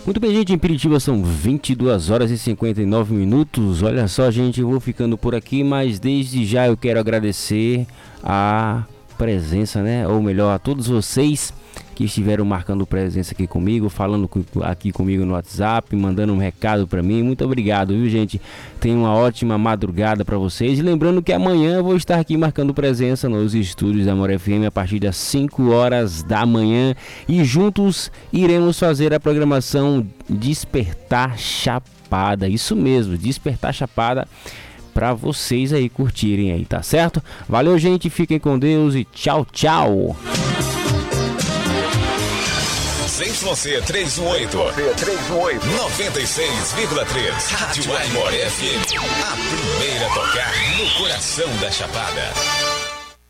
Muito bem, gente, em Piritiba são 22 horas e 59 minutos. Olha só, gente, eu vou ficando por aqui, mas desde já eu quero agradecer a presença, né? Ou melhor, a todos vocês que estiveram marcando presença aqui comigo, falando aqui comigo no WhatsApp, mandando um recado para mim. Muito obrigado, viu, gente? Tenha uma ótima madrugada para vocês. E lembrando que amanhã eu vou estar aqui marcando presença nos estúdios da Amor FM a partir das 5 horas da manhã. E juntos iremos fazer a programação Despertar Chapada. Isso mesmo, Despertar Chapada, para vocês aí curtirem aí, tá certo? Valeu, gente, fiquem com Deus e tchau, tchau. ZYC 318, 96,3, Rádio Amor FM, a primeira a tocar no coração da Chapada.